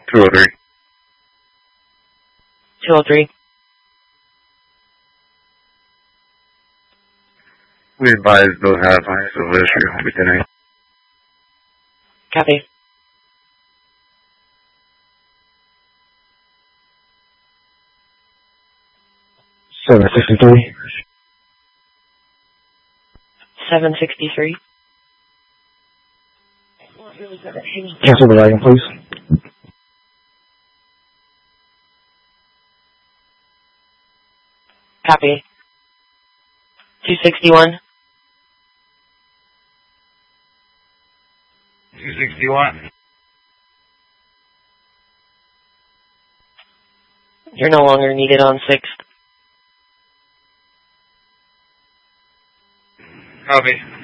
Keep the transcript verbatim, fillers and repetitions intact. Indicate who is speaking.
Speaker 1: two oh three.
Speaker 2: two oh three.
Speaker 1: We advise those have high civil issue. Have a good night.
Speaker 2: Copy.
Speaker 3: seven sixty-three.
Speaker 2: seven sixty-three.
Speaker 3: Cancel the wagon, please.
Speaker 2: Copy. two sixty-one.
Speaker 1: two sixty-one.
Speaker 2: You're no longer needed on sixth.
Speaker 1: Copy.